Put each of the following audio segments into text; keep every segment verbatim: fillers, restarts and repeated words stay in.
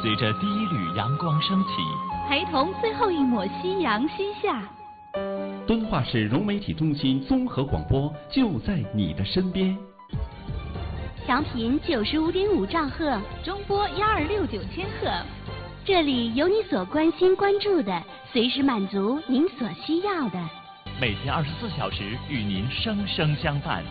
随着第一缕阳光升起， 陪同最后一抹夕阳西下。 敦化市融媒体中心综合广播就在你的身边。 调频九十五点五兆赫，中波幺二六九千赫，这里有你所关心关注的，随时满足您所需要的。 每天二十四小时与您生生相伴。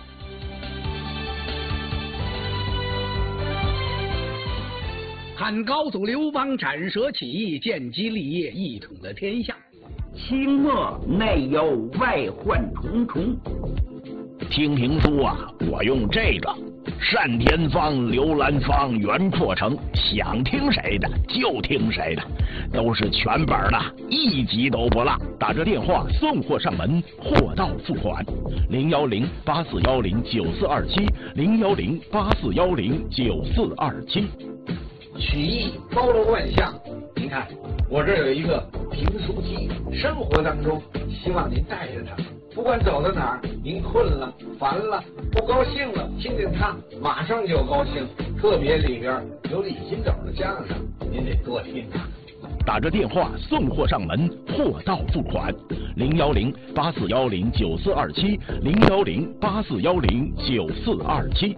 汉高祖刘邦斩蛇起义，建基立业，一统了天下。 清末内忧外患重重。 听评书啊，我用这个单田芳、刘兰芳、袁阔成，想听谁的就听谁的，都是全本的，一集都不落。打这电话送货上门，货到付款。零幺零八四幺零九四二七，零幺零八四幺零九四二七。 曲艺包罗万象，您看我这儿有一个评书机，生活当中希望您带着它，不管走到哪儿，您困了、烦了、不高兴了，听听它，马上就高兴。特别里边有李金斗的相声，您得多听它。 打着电话送货上门，货到付款。零幺零八四幺零九四二七，零幺零八四幺零九四二七。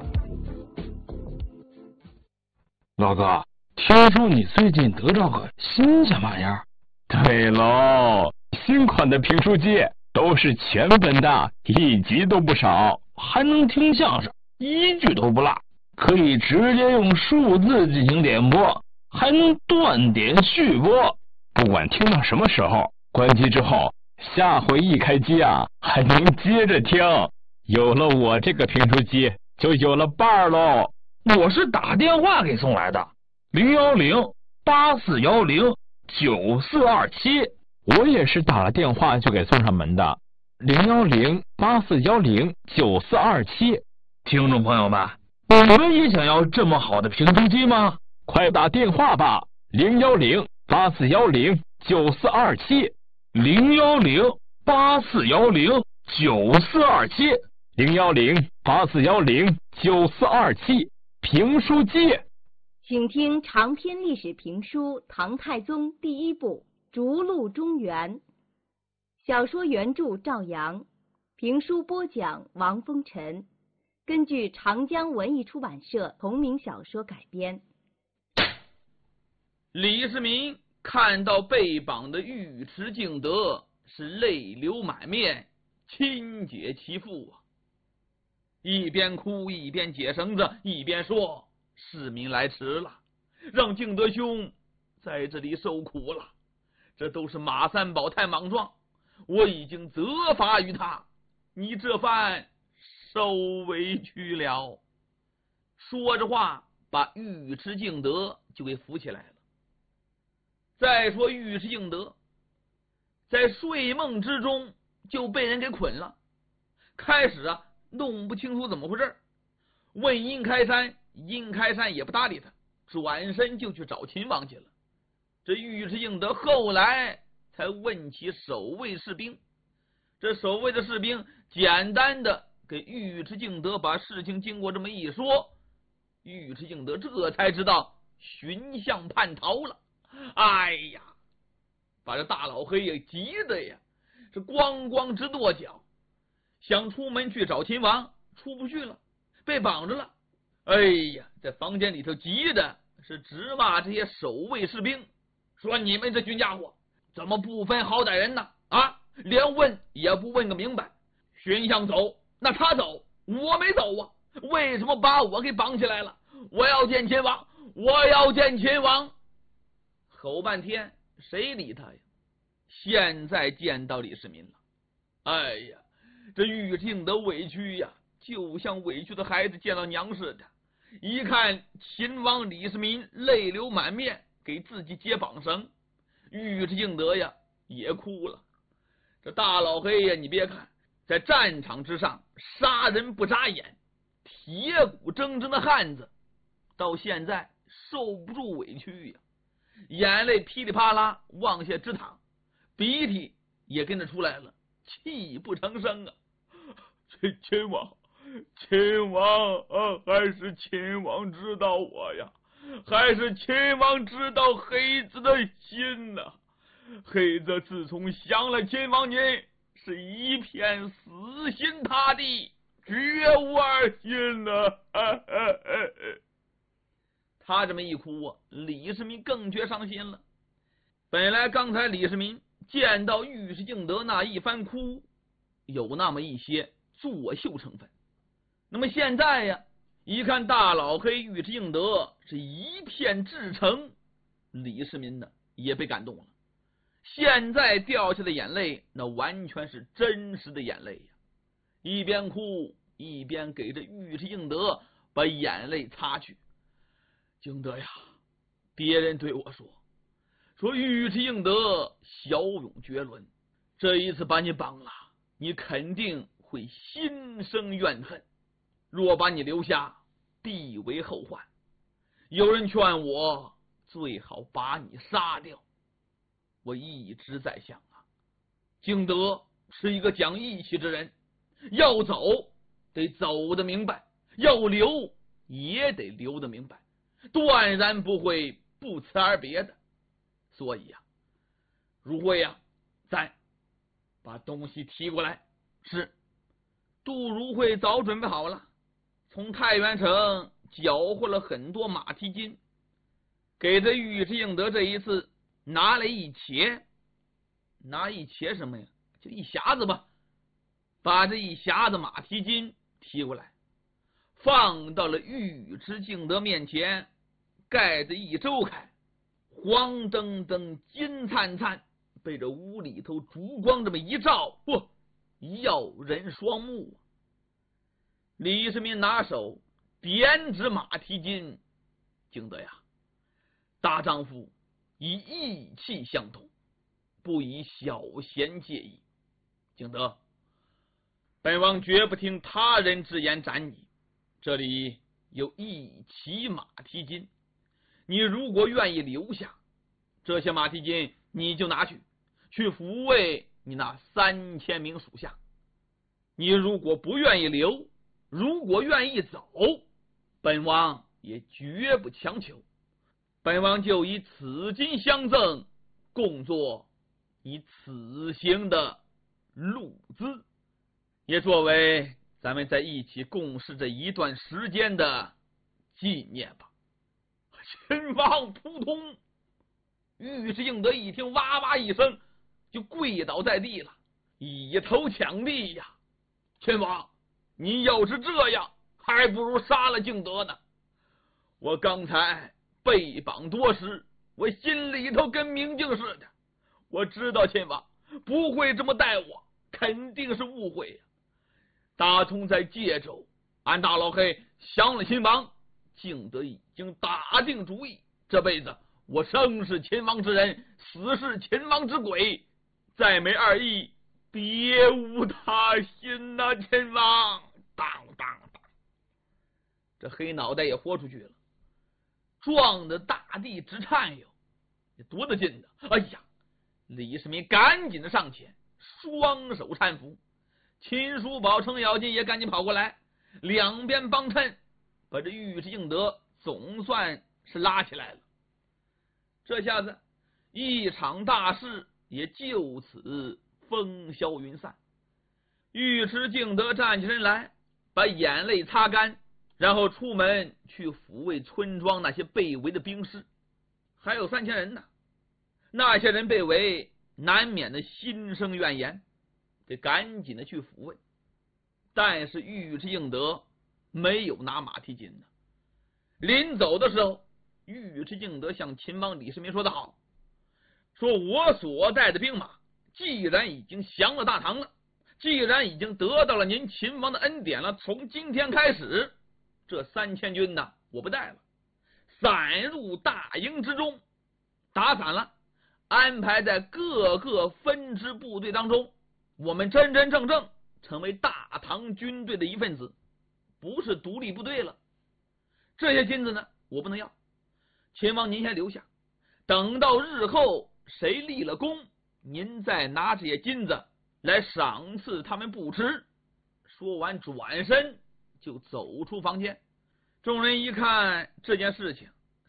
老哥，听说你最近得着个新什么玩意儿？ 对喽，新款的评书机都是全本的，一集都不少， 还能听相声，一句都不落，可以直接用数字进行点播，还能断点续播。 不管听到什么时候，关机之后，下回一开机啊，还能接着听。有了我这个评书机，就有了伴儿喽。 我是打电话给送来的，零幺零八四幺零九四二七。 我也是打了电话就给送上门的，零幺零八四幺零九四二七。 听众朋友们，你们也想要这么好的评书机吗？ 快打电话吧，零幺零八四幺零九四二七， 零幺零八四幺零九四二七， 零幺零八四幺零九四二七。评书机， 请听长篇历史评书《唐太宗》第一部《逐鹿中原》，小说原著赵阳，评书播讲王风尘，根据长江文艺出版社同名小说改编。 李世民看到被绑的尉迟敬德，是泪流满面，亲解其腹啊！一边哭一边解绳子，一边说：“世民来迟了，让敬德兄在这里受苦了。这都是马三宝太莽撞，我已经责罚于他，你这番受委屈了。”说着话，把尉迟敬德就给扶起来了。再说尉迟敬德在睡梦之中就被人给捆了，开始啊弄不清楚怎么回事，问殷开山，殷开山也不搭理他，转身就去找秦王去了。这尉迟敬德后来才问起守卫士兵，这守卫的士兵简单的给尉迟敬德把事情经过这么一说，尉迟敬德这才知道寻向叛逃了。哎呀，把这大老黑也急的呀，是咣咣直跺脚，想出门去找秦王，出不去了，被绑着了。哎呀，在房间里头急的是直骂这些守卫士兵，说你们这群家伙怎么不分好歹人呢？啊，连问也不问个明白。寻向走，那他走，我没走啊，为什么把我给绑起来了？我要见秦王，我要见秦王。吼半天谁理他呀？现在见到李世民了，哎呀，这尉迟敬德委屈呀，就像委屈的孩子见到娘似的。一看秦王李世民泪流满面，给自己解绑绳，尉迟敬德呀也哭了。这大老黑呀，你别看在战场之上杀人不眨眼，铁骨铮铮的汉子，到现在受不住委屈呀，眼泪噼里啪啦往下直淌，鼻涕也跟着出来了，泣不成声啊！秦秦王，秦王啊，还是秦王知道我呀！ 还是秦王知道黑子的心呢、啊？黑子自从降了秦王您，是一片死心塌地，绝无二心呢、啊。他这么一哭啊，李世民更觉伤心了。本来刚才李世民见到尉迟敬德那一番哭，有那么一些作秀成分。那么现在呀，一看大老黑尉迟敬德是一片至诚，李世民呢也被感动了。现在掉下的眼泪，那完全是真实的眼泪呀！一边哭一边给这尉迟敬德把眼泪擦去。敬德呀，别人对我说，说尉迟敬德骁勇绝伦，这一次把你绑了，你肯定会心生怨恨。若把你留下，必为后患。有人劝我最好把你杀掉。我一直在想啊，敬德是一个讲义气之人，要走得走得明白，要留也得留得明白，断然不会不辞而别的。所以呀、啊，如慧呀、啊，咱把东西提过来。是，杜如慧早准备好了，从太原城缴获了很多马蹄金，给这尉迟敬德这一次拿了一茄，拿一茄什么呀？就一匣子吧，把这一匣子马蹄金提过来，放到了尉迟敬德面前，盖子一周开，黄澄澄金灿灿，被这屋里头烛光这么一照，嚯，耀人双目。李世民拿手点指马蹄金，敬德呀，大丈夫以义气相同，不以小贤介意。敬德，本王绝不听他人之言斩你，这里有一骑马蹄金，你如果愿意留下，这些马蹄金你就拿去，去抚慰你那三千名属下。你如果不愿意留，如果愿意走，本王也绝不强求。本王就以此金相赠，共作你此行的路资，也作为咱们在一起共事这一段时间的纪念吧。秦王扑通，尉迟敬德一听，哇哇一声就跪倒在地了，以头抢地呀！秦王，你要是这样，还不如杀了敬德呢。我刚才被绑多时，我心里头跟明镜似的，我知道秦王不会这么待我，肯定是误会呀。打从在界州，俺大老黑降了秦王，敬德已经打定主意，这辈子我生是秦王之人，死是秦王之鬼，再没二意，别无他心呐、啊！秦王，当当当，这黑脑袋也豁出去了，撞得大地直颤悠，多大劲呢！哎呀，李世民赶紧的上前，双手搀扶，秦叔宝、程咬金也赶紧跑过来，两边帮衬，把这尉迟敬德总算是拉起来了。这下子一场大事也就此风消云散。尉迟敬德站起身来，把眼泪擦干，然后出门去抚慰村庄那些被围的兵士，还有三千人呢。那些人被围，难免的心生怨言，得赶紧的去抚慰。但是尉迟敬德没有拿马蹄金呢。临走的时候，尉迟敬德向秦王李世民说得好，说我所带的兵马既然已经降了大唐了，既然已经得到了您秦王的恩典了，从今天开始，这三千军呢，我不带了，散入大营之中，打散了，安排在各个分支部队当中，我们真真正正成为大唐军队的一份子，不是独立部队了。这些金子呢，我不能要，秦王您先留下，等到日后谁立了功，您再拿这些金子来赏赐他们不迟。说完转身就走出房间。众人一看这件事情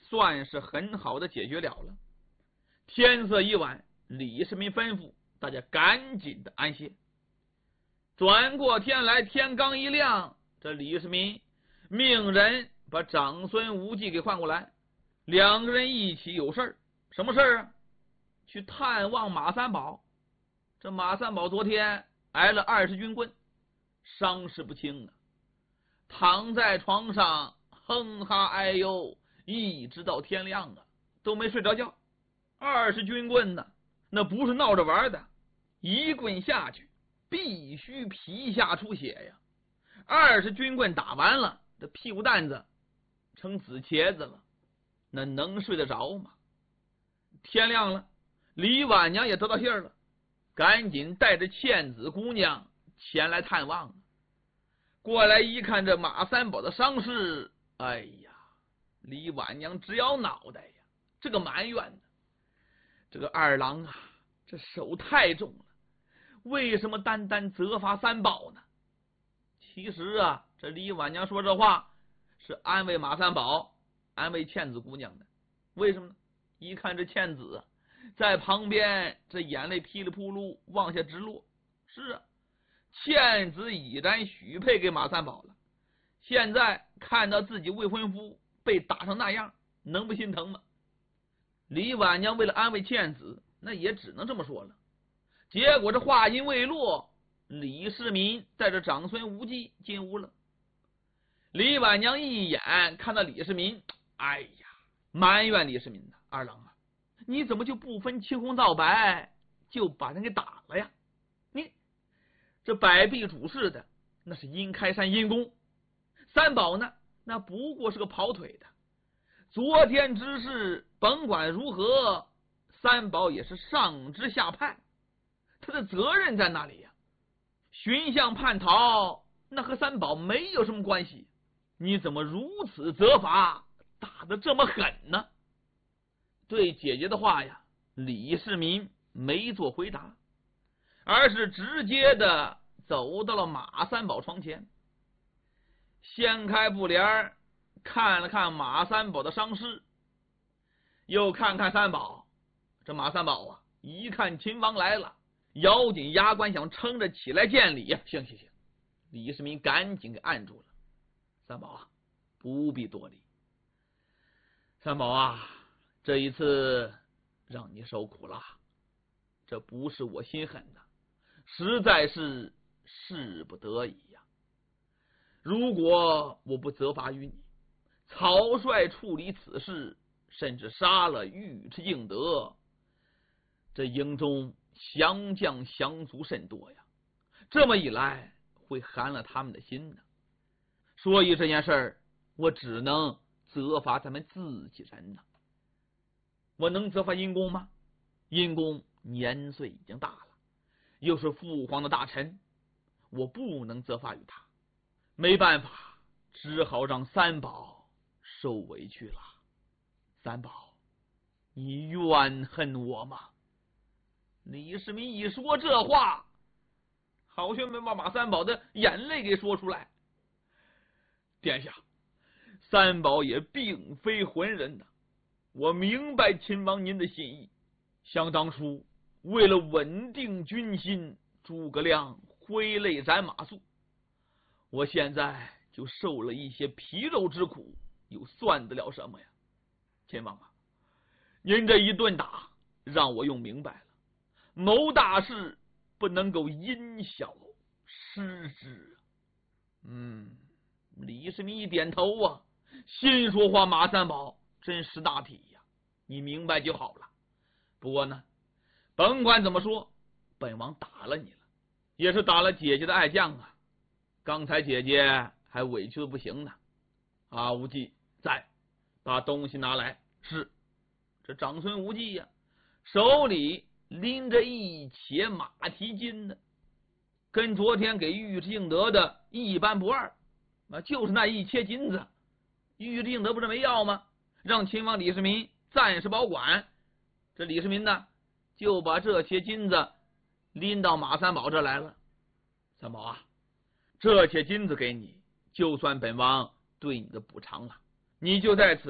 算是很好的解决了了。天色已晚，李世民吩咐大家赶紧的安歇。转过天来，天刚一亮，这李世民命人把长孙无忌给唤过来，两个人一起有事儿。什么事儿啊？去探望马三宝。这马三宝昨天挨了二十军棍，伤势不轻啊，躺在床上哼哈哎呦，一直到天亮啊，都没睡着觉。二十军棍呢，那不是闹着玩的，一棍下去必须皮下出血呀。二十军棍打完了，这屁股蛋子成紫茄子了，那能睡得着吗？天亮了，李婉娘也得到信儿了，赶紧带着倩子姑娘前来探望。过来一看，这马三宝的伤势，哎呀，李婉娘直摇脑袋呀，这个埋怨呢，这个二郎啊，这手太重了，为什么单单责罚三宝呢？其实啊，这李婉娘说这话是安慰马三宝，安慰倩子姑娘的。为什么呢？一看这倩子在旁边，这眼泪噼里扑噜往下直落。是啊，倩子已然许配给马三宝了，现在看到自己未婚夫被打成那样，能不心疼吗？李婉娘为了安慰倩子，那也只能这么说了。结果这话音未落，李世民带着长孙无忌进屋了。李婉娘一眼看到李世民，哎呀，埋怨李世民呢，二郎啊，你怎么就不分青红皂白就把人给打了呀？你这百臂主事的那是阴开山阴公，三宝呢那不过是个跑腿的。昨天之事甭管如何，三宝也是上知下派，他的责任在那里呀。寻向叛逃那和三宝没有什么关系，你怎么如此责罚，打得这么狠呢？对姐姐的话呀，李世民没做回答，而是直接的走到了马三宝床前，掀开布帘，看了看马三宝的伤势，又看看三宝。这马三宝啊，一看秦王来了，咬紧牙关想撑着起来见礼呀。行行行，李世民赶紧给按住了。三宝啊，不必多礼。三宝啊，这一次让你受苦了，这不是我心狠的，实在是事不得已呀。如果我不责罚于你，草率处理此事，甚至杀了尉迟敬德，这营中降将降卒甚多呀，这么一来会寒了他们的心呢。所以这件事儿，我只能责罚咱们自己人呢。我能责罚阴公吗？阴公年岁已经大了，又是父皇的大臣，我不能责罚于他。没办法，只好让三宝受委屈了。三宝，你怨恨我吗？李世民一说这话，好像没把马三宝的眼泪给说出来。殿下，三宝也并非浑人呐，我明白秦王您的心意。想当初为了稳定军心，诸葛亮挥泪斩马谡，我现在就受了一些皮肉之苦，又算得了什么呀？秦王啊，您这一顿打让我用明白了，谋大事不能够因小失之。嗯，李世民一点头啊，心说话，马三宝真识大体呀，你明白就好了。不过呢，甭管怎么说，本王打了你了，也是打了姐姐的爱将啊。刚才姐姐还委屈的不行呢。啊，无忌在，把东西拿来。是，这长孙无忌呀，手里拎着一且马蹄金呢，跟昨天给尉迟敬德的一般不二啊，就是那一切金子，尉迟敬德不是没要吗？让秦王李世民暂时保管。这李世民呢，就把这些金子拎到马三宝这来了。三宝啊，这些金子给你，就算本王对你的补偿了。你就在此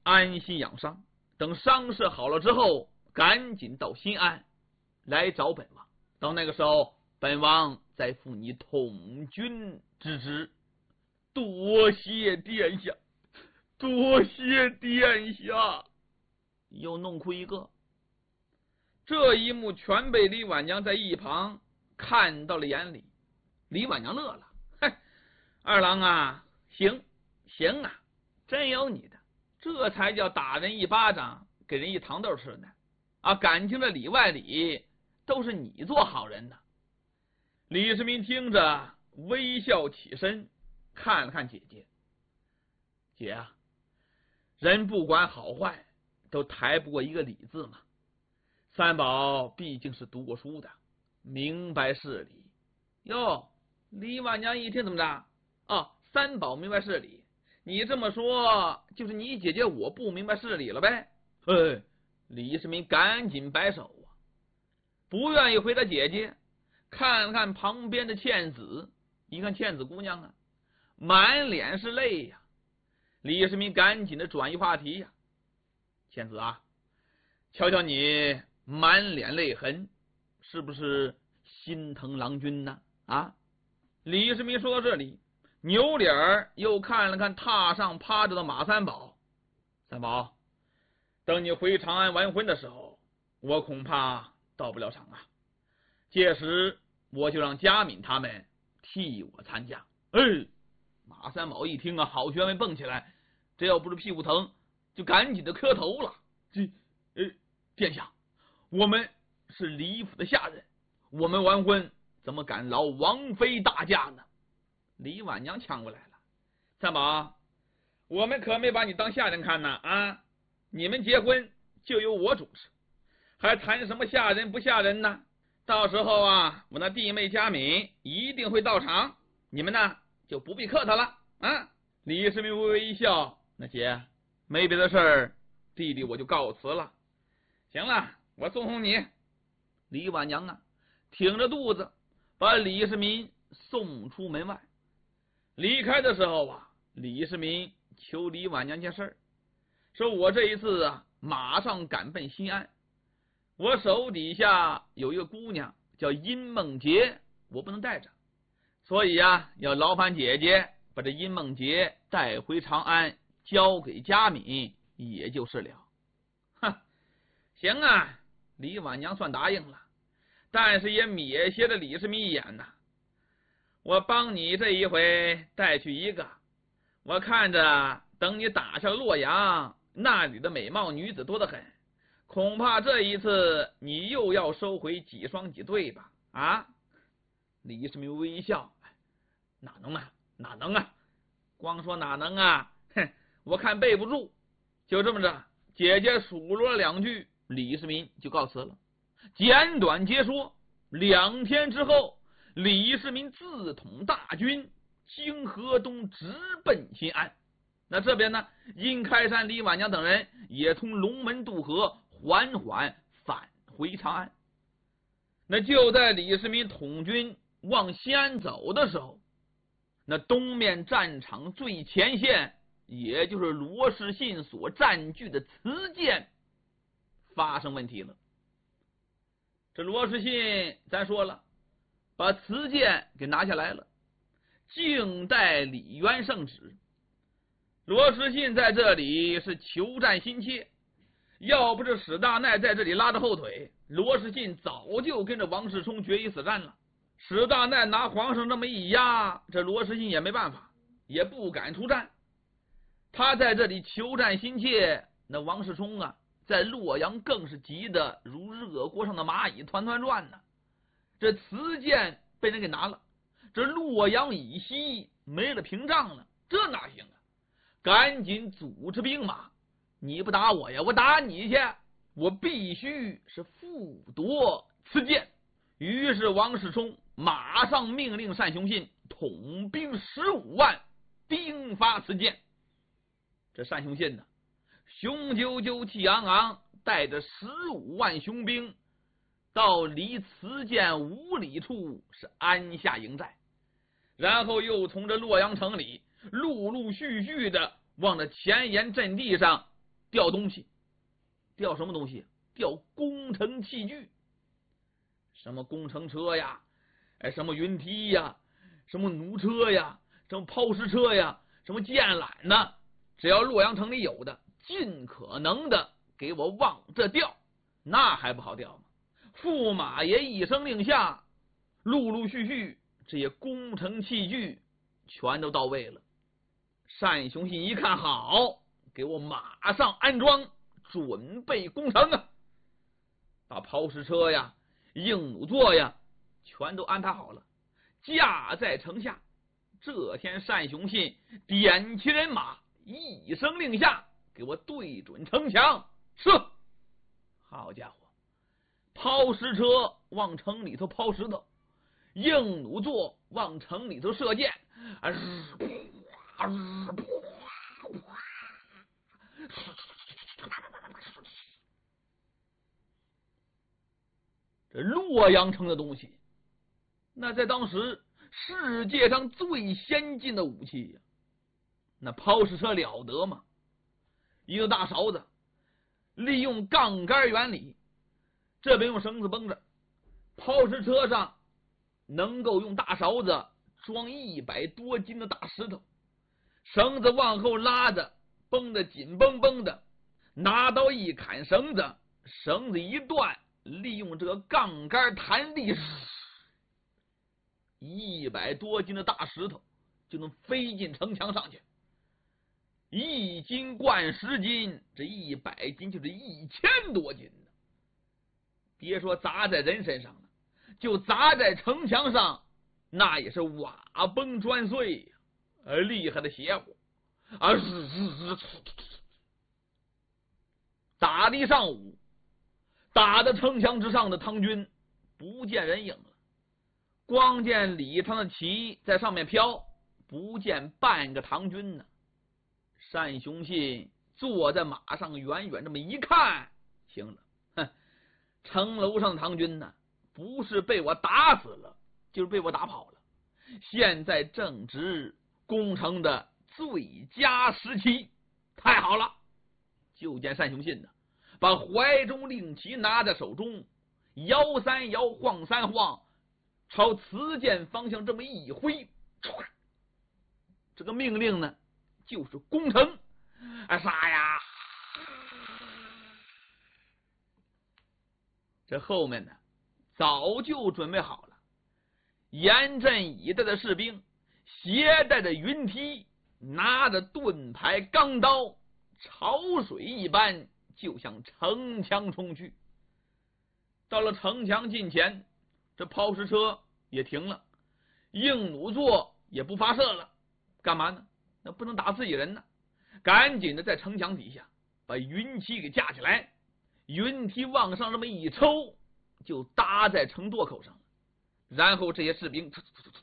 安心养伤，等伤势好了之后，赶紧到新安来找本王。到那个时候，本王再付你统军之职。多谢殿下，多谢殿下。又弄哭一个。这一幕全被李婉娘在一旁看到了眼里。李婉娘乐了，嗨，二郎啊，行行啊，真有你的，这才叫打人一巴掌给人一糖豆吃呢。啊，感情的里外里都是你做好人呢。李世民听着微笑起身，看了看姐姐。姐啊，人不管好坏都抬不过一个理字嘛。三宝毕竟是读过书的，明白事理。哟，李婉娘一听怎么着？哦，三宝明白事理，你这么说就是你姐姐我不明白事理了呗？嘿，李世民赶紧摆手啊，不愿意回答姐姐。看了看旁边的倩子，一看倩子姑娘啊，满脸是泪呀。李世民赶紧的转移话题呀，倩子啊，瞧瞧你满脸泪痕，是不是心疼郎君呢？啊！李世民说到这里，扭脸又看了看榻上趴着的马三宝。三宝，等你回长安完婚的时候，我恐怕到不了场啊。届时我就让嘉敏他们替我参加。哎，马三宝一听啊，好悬眉蹦起来，这要不是屁股疼，就赶紧的磕头了。这，呃，殿下，我们是李府的下人，我们完婚怎么敢劳王妃大驾呢？李婉娘抢过来了，三宝，我们可没把你当下人看呢啊！你们结婚就由我主持，还谈什么下人不下人呢？到时候啊，我那弟妹佳敏一定会到场，你们呢就不必客套了啊！李世民微微一笑，那姐没别的事儿，弟弟我就告辞了。行了，我送送你。李婉娘啊，挺着肚子把李世民送出门外。离开的时候啊，李世民求李婉娘件事儿，说我这一次啊，马上赶奔新安。我手底下有一个姑娘叫殷梦洁，我不能带着，所以啊，要劳烦姐姐把这殷梦洁带回长安，交给佳敏，也就是了。哼，行啊，李婉娘算答应了，但是也瞥斜了李世民一眼呐。我帮你这一回带去一个，我看着等你打下洛阳，那里的美貌女子多得很，恐怕这一次你又要收回几双几对吧？啊！李世民微笑，哪能啊，哪能啊！光说哪能啊？哼，我看背不住。就这么着，姐姐数落了两句，李世民就告辞了。简短截说，两天之后，李世民自统大军经河东直奔新安。那这边呢，殷开山、李婉娘等人也从龙门渡河，缓缓返回长安。那就在李世民统军往西安走的时候，那东面战场最前线，也就是罗士信所占据的慈涧发生问题了。这罗士信咱说了，把慈涧给拿下来了，静待李元胜旨。罗士信在这里是求战心切，要不是史大奈在这里拉着后腿，罗士信早就跟着王世充决一死战了。史大奈拿皇上这么一压，这罗士信也没办法，也不敢出战。他在这里求战心切，那王世充啊，在洛阳更是急得如热锅上的蚂蚁团团转呢。这慈涧被人给拿了，这洛阳以西没了屏障了，这哪行啊？赶紧组织兵马，你不打我呀，我打你去，我必须是复夺慈涧。于是王世充马上命令单雄信统兵十五万兵发慈涧。这单雄信呢，雄赳赳气昂昂，带着十五万雄兵到离慈涧五里处是安下营寨，然后又从这洛阳城里陆陆续续的往这前沿阵地上调东西，调什么东西？调工程器具，什么工程车呀，哎，什么云梯呀，什么弩车呀，什么抛石车呀，什么箭缆呐，只要洛阳城里有的，尽可能的给我往这调，那还不好调吗？驸马爷一声令下，陆陆续续这些工程器具全都到位了。单雄信一看好，给我马上安装，准备攻城啊！把抛石车呀、硬弩座呀，全都安排好了，架在城下。这天单雄信点起人马，一声令下，给我对准城墙射。好家伙，抛石车往城里头抛石头，硬弩座往城里头射箭，啊，这洛阳城的东西，那在当时世界上最先进的武器呀，那抛石车了得吗？一个大勺子，利用杠杆原理，这边用绳子绷着，抛石车上能够用大勺子装一百多斤的大石头，绳子往后拉着，绷得紧绷绷的，拿刀一砍绳子，绳子一断，利用这个杠杆弹力，一百多斤的大石头就能飞进城墙上去。一斤灌十斤，这一百斤就是一千多斤呢。别说砸在人身上了，就砸在城墙上，那也是瓦崩砖碎呀，呃，厉害的邪乎啊！打了一上午，打到城墙之上的唐军不见人影了，光见李唐的旗在上面飘，不见半个唐军呢。单雄信坐在马上，远远这么一看，行了，哼，城楼上的唐军呢，不是被我打死了，就是被我打跑了。现在正值攻城的最佳时期，太好了！就见单雄信呢，把怀中令旗拿在手中，摇三摇，晃三晃，朝慈剑方向这么一挥，这个命令呢，就是攻城。啊，杀呀！这后面呢，早就准备好了，严阵以待的士兵携带着云梯，拿着盾牌钢刀，潮水一般就向城墙冲去。到了城墙近前，这抛石车也停了，硬弩座也不发射了，干嘛呢？那不能打自己人呢，赶紧的在城墙底下把云梯给架起来，云梯往上这么一抽，就搭在城垛口上了。然后这些士兵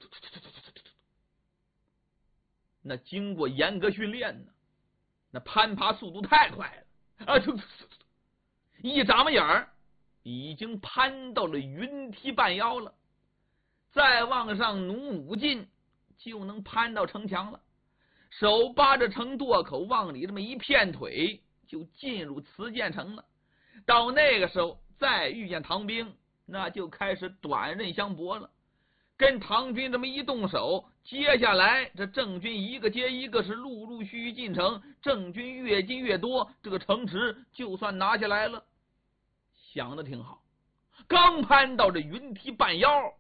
那经过严格训练呢，那攀爬速度太快了啊！一眨巴眼儿，已经攀到了云梯半腰了，再往上努努劲，就能攀到城墙了。手扒着城垛口往里这么一片腿，就进入慈剑城了。到那个时候再遇见唐兵，那就开始短刃相搏了。跟唐军这么一动手，接下来这郑军一个接一个是陆陆续续进城，郑军越进越多，这个城池就算拿下来了。想的挺好，刚攀到这云梯半腰，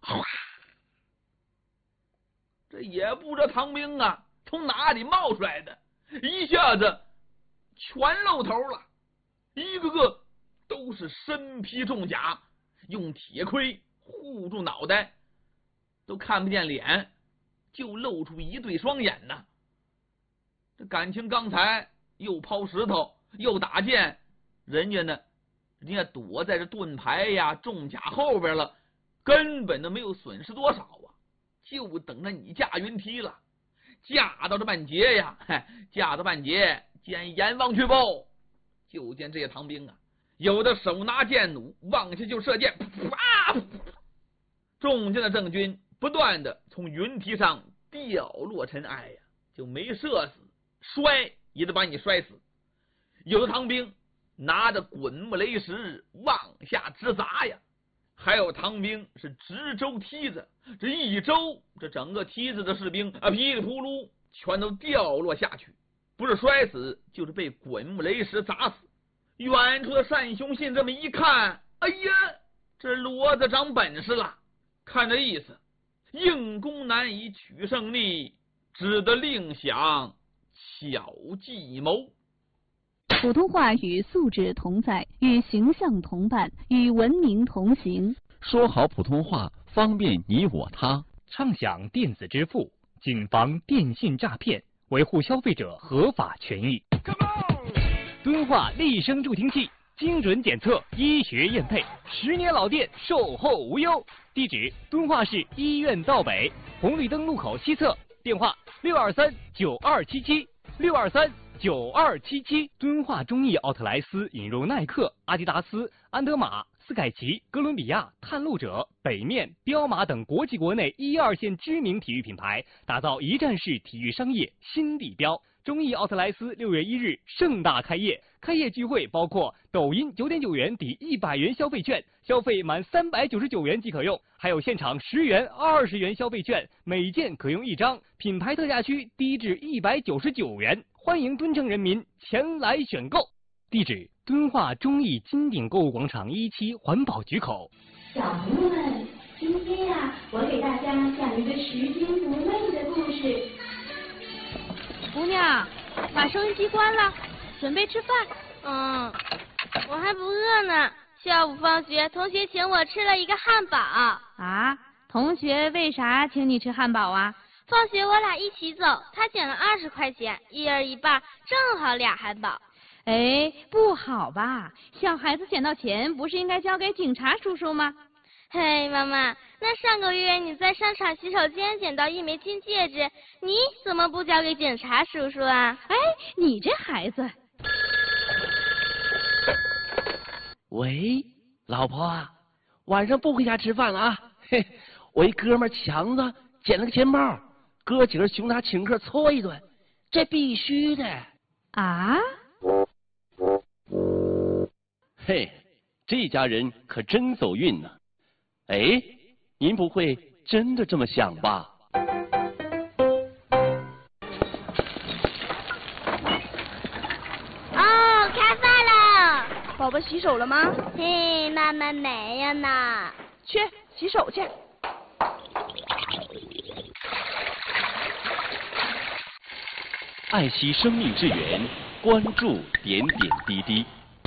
这也不知道唐兵啊从哪里冒出来的，一下子全露头了，一个个都是身披重甲，用铁盔护住脑袋，都看不见脸，就露出一对双眼呐。这感情刚才又抛石头又打箭，人家呢人家躲在这盾牌呀重甲后边了，根本都没有损失多少啊，就等着你架云梯了。架到这半截呀，架到半截，见阎王去报。就见这些唐兵啊，有的手拿剑弩，往下就射箭，啊！中间的郑军不断的从云梯上掉落尘埃呀，就没射死，摔也得把你摔死。 有的唐兵拿着滚木雷石往下直砸呀，还有唐兵是直周梯子，这一周，这整个梯子的士兵啊，噼里扑噜全都掉落下去，不是摔死，就是被滚木雷石砸死。远处的单雄信这么一看，哎呀，这骡子长本事了，看这意思，硬攻难以取胜利，只得另想巧计谋。 普通话与素质同在，与形象同伴，与文明同行。 说好普通话，方便你我他。 畅享电子支付，谨防电信诈骗，维护消费者合法权益。敦化立声助听器，精准检测，医学验配，十年老店，售后无忧。地址：敦化市医院道北红绿灯路口西侧，电话：六二三九二七七六二三九二七七。敦化中意奥特莱斯引入耐克、阿迪达斯、安德玛、斯凯奇、哥伦比亚、探路者、北面、彪马等国际国内一二线知名体育品牌，打造一站式体育商业新地标。中意奥特莱斯六月一日盛大开业，开业聚会包括抖音九点九元抵一百元消费券，消费满三百九十九元即可用，还有现场十元、二十元消费券，每件可用一张，品牌特价区低至一百九十九元，欢迎敦城人民前来选购。地址：敦化中意金鼎购物广场一期环保局口。 小朋友们，今天呀、啊，我给大家讲一个拾金不昧的故事。 姑娘，把收音机关了，准备吃饭。 嗯，我还不饿呢。下午放学，同学请我吃了一个汉堡。 啊？同学为啥请你吃汉堡啊？ 放学我俩一起走，他捡了二十块钱，一人一半，正好俩汉堡。 哎，不好吧？小孩子捡到钱，不是应该交给警察叔叔吗？ 嘿，妈妈，那上个月你在商场洗手间捡到一枚金戒指，你怎么不交给警察叔叔啊？ 哎，你这孩子。 喂，老婆啊，晚上不回家吃饭了啊？嘿，我一哥们强子捡了个钱包，哥几个熊他请客搓一顿，这必须的。 啊？ 嘿，这家人可真走运呢。哎，您不会真的这么想吧？ 哦，开饭了！ 宝宝洗手了吗？ 嘿，妈妈没有呢。 去洗手去。 爱惜生命之源，关注点点滴滴。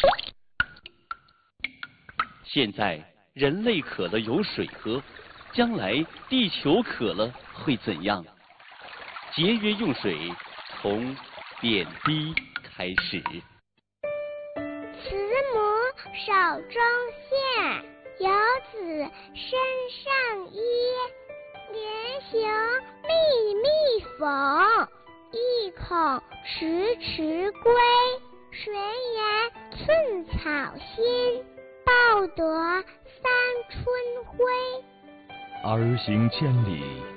现在人类渴了有水喝，将来地球渴了会怎样？节约用水，从点滴开始。 慈母手中线，游子身上衣。连行密密缝，意恐迟迟归。谁言寸草心，报得三春晖。 儿行千里